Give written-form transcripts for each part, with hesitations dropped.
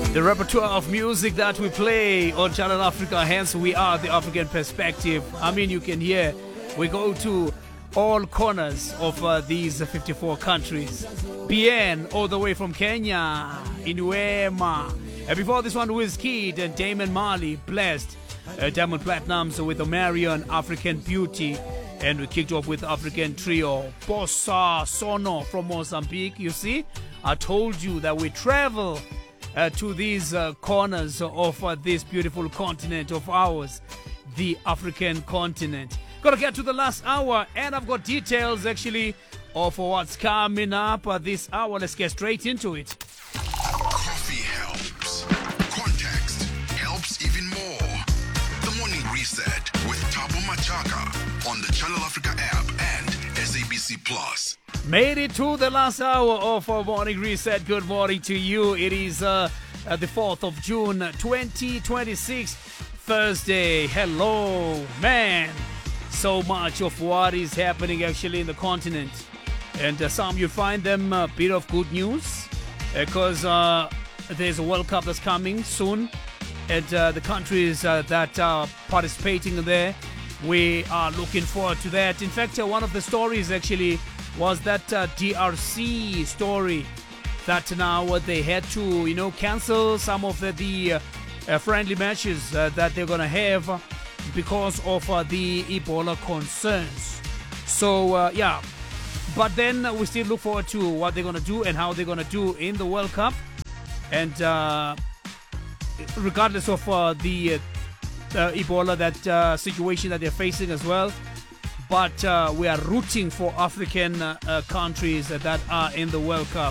The repertoire of music that we play on Channel Africa, hence we are the African Perspective. I mean, you can hear we go to all corners of these 54 countries. Bien, all the way from Kenya, Inuema. And before this one, Wizkid and Damon Marley, Blessed. Diamond Platnumz with Omarion, African Beauty. And we kicked off with African Trio, Bossa Sono from Mozambique. You see, I told you that we travel to these corners of this beautiful continent of ours, the African continent. Gotta get to the last hour, and I've got details actually of what's coming up this hour. Let's get straight into it. Coffee helps. Context helps even more. The Morning Reset with Thabo Machaka on the Channel Africa app and SABC Plus. Made it to the last hour of our Morning Reset. Good morning to you. It is the 4th of June, 2026, Thursday. Hello, man. So much of what is happening actually in the continent. And some you find them a bit of good news because there's a World Cup that's coming soon. And the countries that are participating there, we are looking forward to that. In fact, one of the stories actually was that DRC story that now they had to, cancel some of the friendly matches that they're going to have because of the Ebola concerns. So, yeah. But then we still look forward to what they're going to do and how they're going to do in the World Cup. And regardless of the Ebola, that situation that they're facing as well. But we are rooting for African countries that are in the World Cup.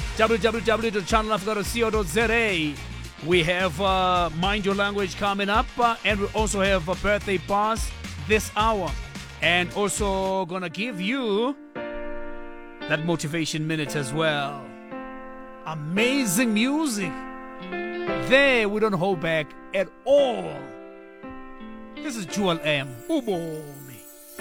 www.channelafrica.co.za. We have Mind Your Language coming up, and we also have a birthday bars this hour. And also gonna give you that motivation minute as well. Amazing music. There, we don't hold back at all. This is Jewel M. Ubo.